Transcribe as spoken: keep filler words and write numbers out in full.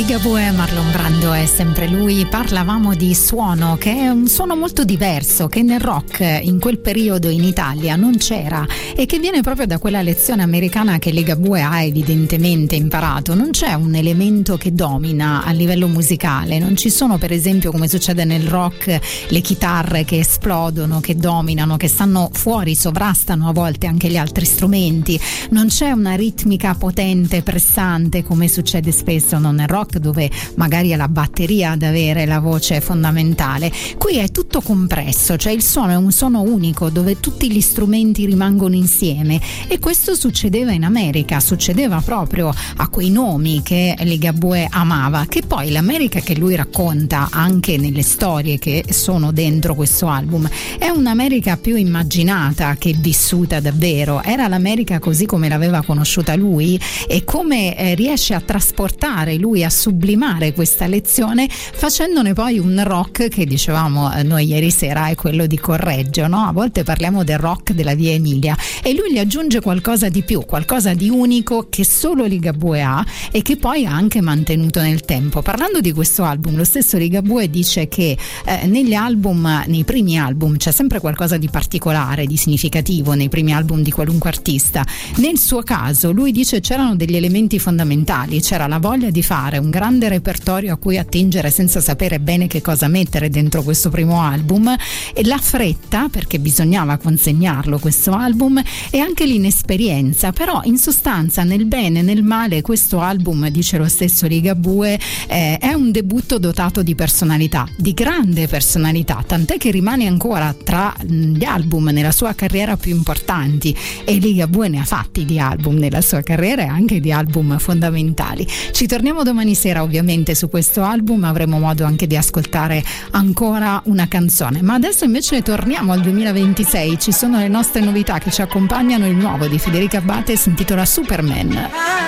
Ligabue, Marlon Brando è sempre lui. Parlavamo di suono, che è un suono molto diverso, che nel rock in quel periodo in Italia non c'era e che viene proprio da quella lezione americana che Ligabue ha evidentemente imparato. Non c'è un elemento che domina a livello musicale, non ci sono, per esempio, come succede nel rock, le chitarre che esplodono, che dominano, che stanno fuori, sovrastano a volte anche gli altri strumenti. Non c'è una ritmica potente, pressante, come succede spesso non nel rock, dove magari è la batteria ad avere la voce fondamentale. Qui è tutto compresso, cioè il suono è un suono unico dove tutti gli strumenti rimangono insieme, e questo succedeva in America, succedeva proprio a quei nomi che Ligabue amava, che poi l'America che lui racconta anche nelle storie che sono dentro questo album è un'America più immaginata che vissuta davvero. Era l'America così come l'aveva conosciuta lui e come eh, riesce a trasportare lui, a sublimare questa lezione facendone poi un rock che, dicevamo noi ieri sera, è quello di Correggio, no? A volte parliamo del rock della via Emilia e lui gli aggiunge qualcosa di più, qualcosa di unico che solo Ligabue ha e che poi ha anche mantenuto nel tempo. Parlando di questo album, lo stesso Ligabue dice che eh, negli album, nei primi album c'è sempre qualcosa di particolare, di significativo nei primi album di qualunque artista. Nel suo caso lui dice c'erano degli elementi fondamentali, c'era la voglia di fare un grande repertorio a cui attingere senza sapere bene che cosa mettere dentro questo primo album, e la fretta perché bisognava consegnarlo questo album, e anche l'inesperienza. Però in sostanza, nel bene e nel male, questo album, dice lo stesso Ligabue, eh, è un debutto dotato di personalità, di grande personalità, tant'è che rimane ancora tra gli album nella sua carriera più importanti, e Ligabue ne ha fatti di album nella sua carriera e anche di album fondamentali. Ci torniamo domani sera ovviamente su questo album, avremo modo anche di ascoltare ancora una canzone, ma adesso invece torniamo al duemilaventisei. Ci sono le nostre novità che ci accompagnano. Il nuovo di Federica Abate si intitola Superman.